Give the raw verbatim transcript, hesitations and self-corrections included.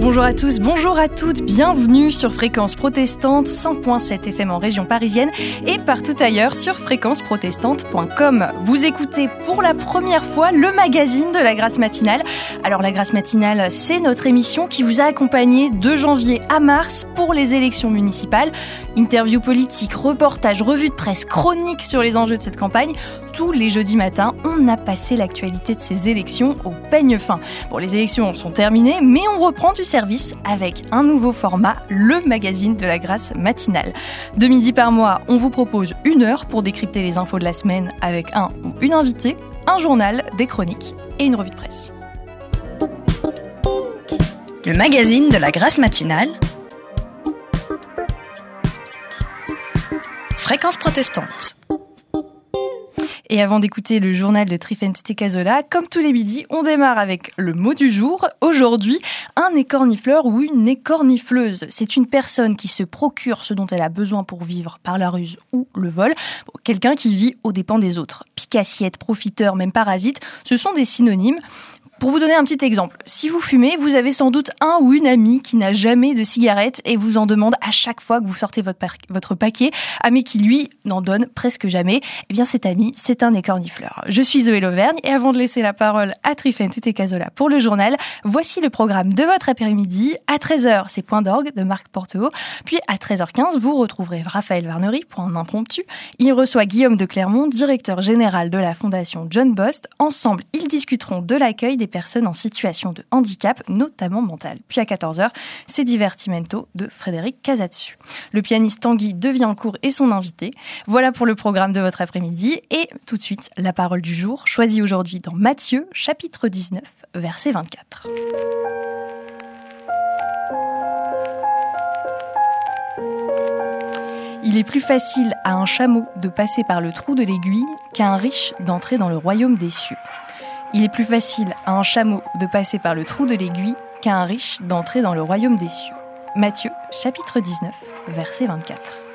Bonjour à tous, bonjour à toutes, bienvenue sur Fréquence Protestante, cent virgule sept F M en région parisienne et partout ailleurs sur fréquence protestante point com. Vous écoutez pour la première fois le magazine de la Grâce matinale. Alors la Grâce matinale, c'est notre émission qui vous a accompagné de janvier à mars pour les élections municipales. Interviews politiques, reportages, revues de presse, chroniques sur les enjeux de cette campagne. Tous les jeudis matins, on a passé l'actualité de ces élections au peigne fin. Bon, les élections sont terminées, mais on reprend du service avec un nouveau format, le magazine de la Grâce matinale. De midi par mois, on vous propose une heure pour décrypter les infos de la semaine avec un ou une invitée, un journal, des chroniques et une revue de presse. Le magazine de la Grâce matinale. Fréquence protestante. Et avant d'écouter le journal de Tryphène Tutté-Cazola, comme tous les midis, on démarre avec le mot du jour. Aujourd'hui, un écornifleur ou une écornifleuse. C'est une personne qui se procure ce dont elle a besoin pour vivre par la ruse ou le vol. Bon, quelqu'un qui vit aux dépens des autres. Pique-assiette, profiteur, même parasite, ce sont des synonymes. Pour vous donner un petit exemple, si vous fumez, vous avez sans doute un ou une amie qui n'a jamais de cigarette et vous en demande à chaque fois que vous sortez votre, par- votre paquet, ami qui lui n'en donne presque jamais. Eh bien cet ami, c'est un écornifleur. Je suis Zoé Lauvergne et avant de laisser la parole à Tryphène Tutté-Cazola pour le journal, voici le programme de votre après-midi. À treize heures, c'est Point d'orgue de Marc Porteau. Puis à treize heures quinze, vous retrouverez Raphaël Varnery pour un impromptu. Il reçoit Guillaume de Clermont, directeur général de la fondation John Bost. Ensemble, ils discuteront de l'accueil des personnes en situation de handicap, notamment mental. Puis à quatorze heures, c'est Divertimento de Frédéric Casatsu. Le pianiste Tanguy Deviencourt est son invité. Voilà pour le programme de votre après-midi. Et tout de suite, la parole du jour, choisie aujourd'hui dans Matthieu, chapitre dix-neuf, verset vingt-quatre. Il est plus facile à un chameau de passer par le trou de l'aiguille qu'à un riche d'entrer dans le royaume des cieux. Il est plus facile à un chameau de passer par le trou de l'aiguille qu'à un riche d'entrer dans le royaume des cieux. Matthieu, chapitre dix-neuf, verset vingt-quatre.